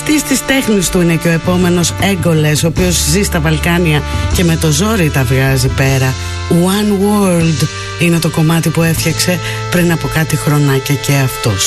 Μυστής της τέχνης του είναι και ο επόμενος Έγκολες, ο οποίος ζει στα Βαλκάνια και με το ζόρι τα βγάζει πέρα. One World είναι το κομμάτι που έφτιαξε πριν από κάτι χρονάκια και αυτός.